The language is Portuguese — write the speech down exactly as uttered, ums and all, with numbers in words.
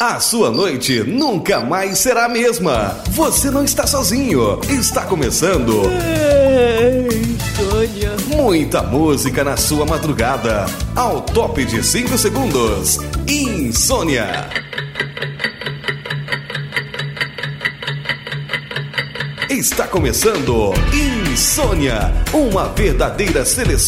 A sua noite nunca mais será a mesma. Você não está sozinho. Está começando. Insônia. Muita música na sua madrugada. Ao top de cinco segundos. Insônia. Está começando Insônia. Uma verdadeira seleção